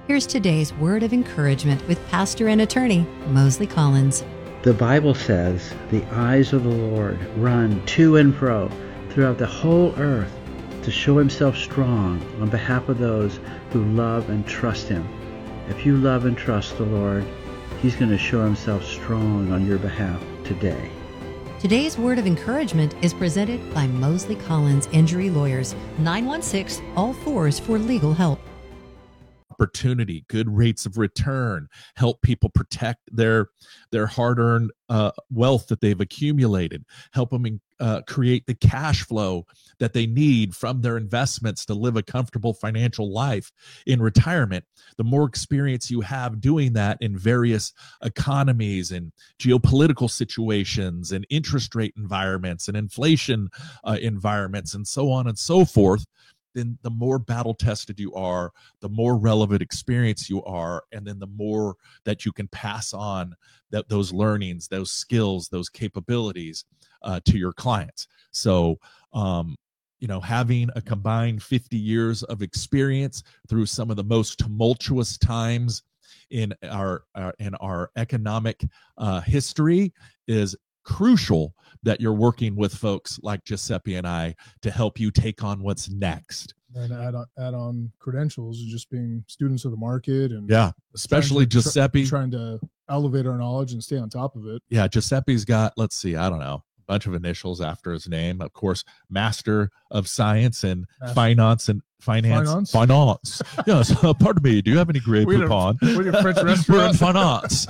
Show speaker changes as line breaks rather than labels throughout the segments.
Here's today's word of encouragement with pastor and attorney Mosley Collins.
The Bible says, "The eyes of the Lord run to and fro throughout the whole earth to show himself strong on behalf of those who love and trust him." If you love and trust the Lord, he's going to show himself strong on your behalf today.
Today's word of encouragement is presented by Mosley Collins Injury Lawyers, 916 all fours for legal help.
Opportunity, good rates of return, help people protect their hard-earned wealth that they've accumulated, help them create the cash flow that they need from their investments to live a comfortable financial life in retirement. The more experience you have doing that in various economies and geopolitical situations and interest rate environments and inflation environments and so on and so forth, then the more battle tested you are, the more relevant experience you are, and then the more that you can pass on those learnings, those skills, those capabilities to your clients. So, having a combined 50 years of experience through some of the most tumultuous times in our economic history is crucial, that you're working with folks like Giuseppe and I to help you take on what's next.
And add on credentials and just being students of the market, and
especially Giuseppe
trying to elevate our knowledge and stay on top of it.
Yeah, Giuseppe's got, a bunch of initials after his name. Of course, Master of Science in Finance. Yes, pardon me. Do you have any Grey Poupon?
We're a French restaurant.
We're in finance.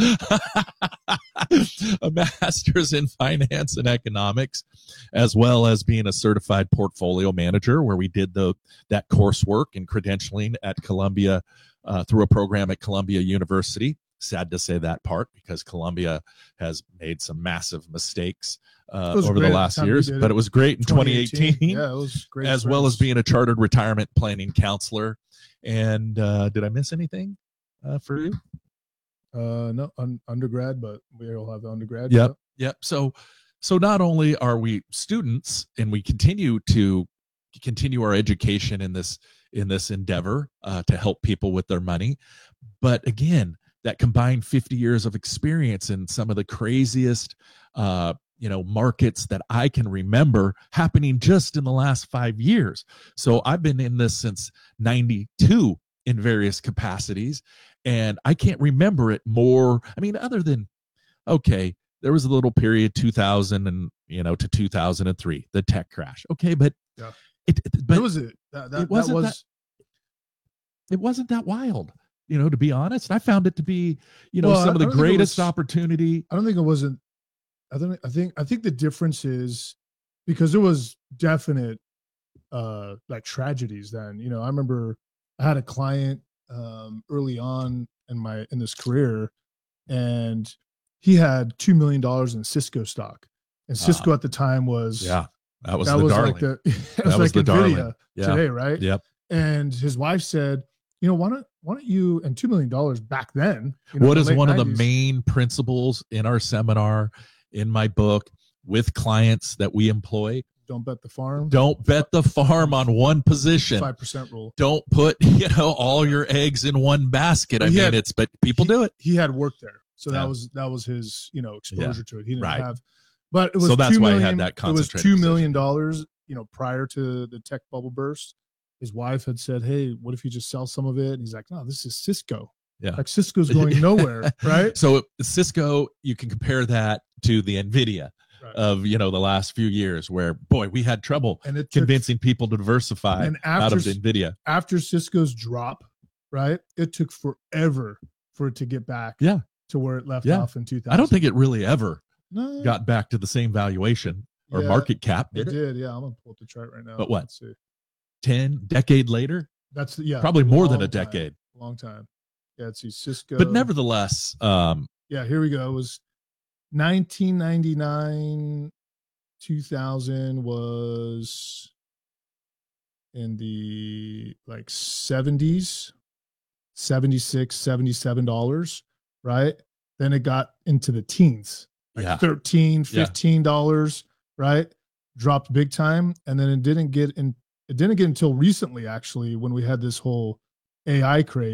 A master's in finance and economics, as well as being a certified portfolio manager, where we did that coursework and credentialing at Columbia through a program at Columbia University. Sad to say that part, because Columbia has made some massive mistakes over the last years, but it was great in 2018.
Yeah, it was great.
As well as being a chartered retirement planning counselor. And did I miss anything for you?
No, undergrad, but we all have the undergrad.
Yep. So not only are we students, and we continue our education in this endeavor to help people with their money, but again, that combined 50 years of experience in some of the craziest markets that I can remember happening just in the last 5 years. So I've been in this since 92 in various capacities, and I can't remember it more. I mean, other than, okay, there was a little period 2000 and to 2003, the tech crash. Okay, but it wasn't that wild. To be honest, I found it to be, some of the greatest opportunity.
I don't think it wasn't. I think the difference is because there was definite tragedies then. I remember I had a client early on in this career, and he had $2 million in Cisco stock, and Cisco at the time was
that was the darling.
That was the darling today, right?
Yep.
And his wife said, why don't you, and $2 million back then.
What is one of the main principles in our seminar, in my book, with clients that we employ?
Don't bet the farm.
Don't bet the farm on one position.
5% rule.
Don't put, all your eggs in one basket. But people do it.
He had worked there. So that was his, exposure to it. He didn't have, but it was
so that's why I had that concentrated.
It was $2 million, prior to the tech bubble burst. His wife had said, "Hey, what if you just sell some of it?" And he's like, "No, this is Cisco.
Yeah,
like Cisco's going nowhere, right?"
So Cisco, you can compare that to the Nvidia of the last few years, where boy, we had trouble convincing people to diversify out of Nvidia.
After Cisco's drop, right? It took forever for it to get back to where it left off in 2000.
I don't think it really ever got back to the same valuation or market cap.
It did. Yeah, I'm gonna pull up the chart right now.
But what?
Let's see.
10 decade later?
That's
probably more than a decade.
Long time. Yeah, let's see. Cisco.
But nevertheless,
here we go. It was 1999, 2000 was in the 70s, $76, $77, right? Then it got into the teens, $13, $15, right? Dropped big time, and then it didn't get until recently, actually, when we had this whole AI craze.